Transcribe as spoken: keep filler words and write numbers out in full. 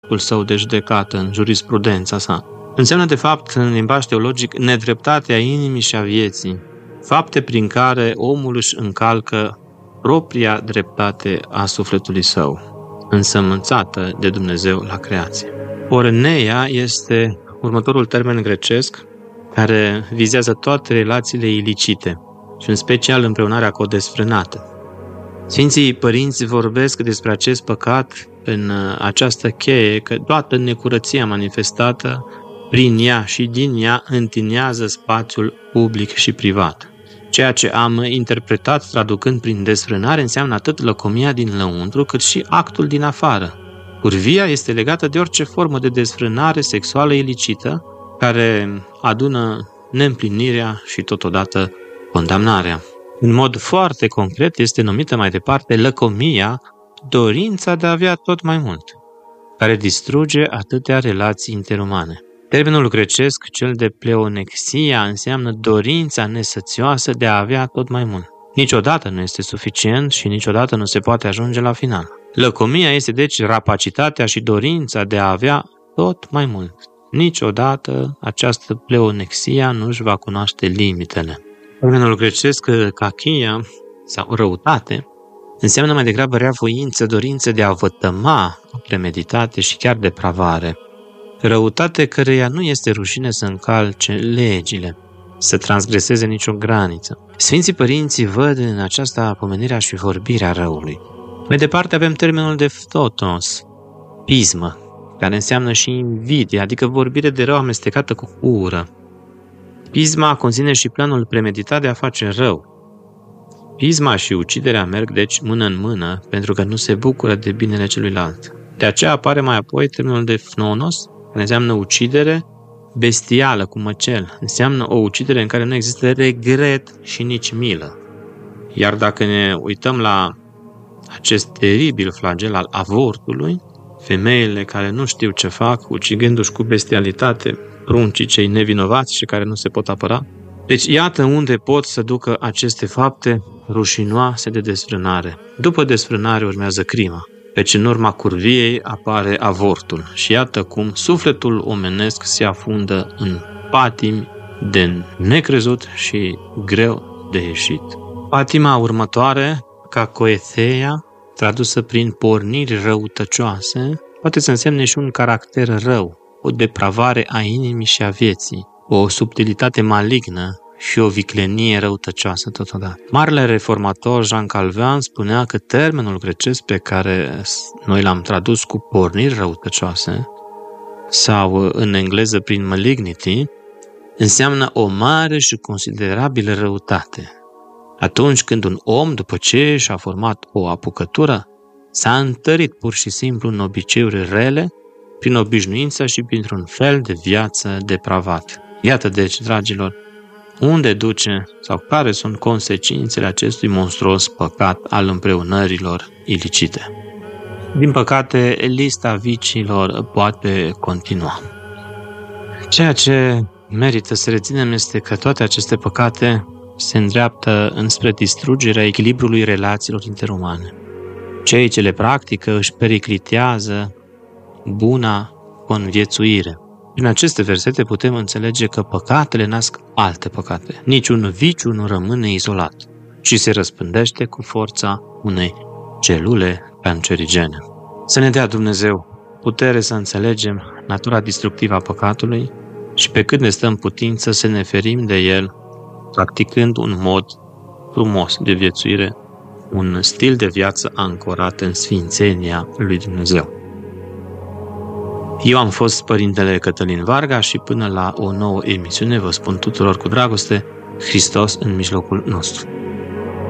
său de judecată în jurisprudența sa. Înseamnă, de fapt, în limbaj teologic, nedreptatea inimii și a vieții, fapte prin care omul își încalcă propria dreptate a sufletului său, însămânțată de Dumnezeu la creație. Porneia este următorul termen grecesc care vizează toate relațiile ilicite și în special împreunarea codesfrânată. Sfinții părinți vorbesc despre acest păcat în această cheie că toată necurăția manifestată prin ea și din ea întinează spațiul public și privat. Ceea ce am interpretat traducând prin desfrânare înseamnă atât lăcomia din lăuntru cât și actul din afară. Curvia este legată de orice formă de desfrânare sexuală ilicită care adună neîmplinirea și totodată condamnarea. În mod foarte concret este numită mai departe lăcomia, dorința de a avea tot mai mult, care distruge atâtea relații interumane. Termenul grecesc, cel de pleonexia, înseamnă dorința nesățioasă de a avea tot mai mult. Niciodată nu este suficient și niciodată nu se poate ajunge la final. Lăcomia este deci rapacitatea și dorința de a avea tot mai mult. Niciodată această pleonexia nu își va cunoaște limitele. Termenul grecesc, kachia, sau răutate, înseamnă mai degrabă reavoință, dorință de a vătăma, premeditate și chiar depravare. Răutate căreia nu este rușine să încalce legile, să transgreseze nicio graniță. Sfinții părinții văd în aceasta pomenirea și vorbirea răului. Mai departe avem termenul de ptotos, pismă, care înseamnă și invidie, adică vorbire de rău amestecată cu ură. Pisma conține și planul premeditat de a face rău. Pisma și uciderea merg deci mână în mână pentru că nu se bucură de binele celuilalt. De aceea apare mai apoi termenul de phnonos, care înseamnă ucidere bestială, cu măcel. Înseamnă o ucidere în care nu există regret și nici milă. Iar dacă ne uităm la acest teribil flagel al avortului, femeile care nu știu ce fac, ucigându-și cu bestialitate pruncii cei nevinovați și care nu se pot apăra. Deci iată unde pot să ducă aceste fapte rușinoase de desfrânare. După desfrânare urmează crima, căci în urma curviei apare avortul. Și iată cum sufletul omenesc se afundă în patimi de necrezut și greu de ieșit. Patima următoare, kakoetheia, tradusă prin porniri răutăcioase, poate să însemne și un caracter rău, o depravare a inimii și a vieții, o subtilitate malignă și o viclenie răutăcioasă totodată. Marele reformator Jean Calvin spunea că termenul grecesc pe care noi l-am tradus cu porniri răutăcioase, sau în engleză prin malignity, înseamnă o mare și considerabilă răutate. Atunci când un om, după ce și-a format o apucătură, s-a întărit pur și simplu în obiceiuri rele, prin obișnuință și printr-un fel de viață depravat. Iată deci, dragilor, unde duce sau care sunt consecințele acestui monstruos păcat al împreunărilor ilicite. Din păcate, lista viciilor poate continua. Ceea ce merită să reținem este că toate aceste păcate se îndreaptă înspre distrugerea echilibrului relațiilor interumane. Cei ce le practică își periclitează buna conviețuire. Prin aceste versete putem înțelege că păcatele nasc alte păcate. Niciun viciu nu rămâne izolat, ci se răspândește cu forța unei celule cancerigene. Să ne dea Dumnezeu putere să înțelegem natura distructivă a păcatului și pe cât ne stă în putință să ne ferim de el, practicând un mod frumos de viețuire, un stil de viață ancorat în sfințenia lui Dumnezeu. Eu am fost Părintele Cătălin Varga și până la o nouă emisiune vă spun tuturor cu dragoste, Hristos în mijlocul nostru.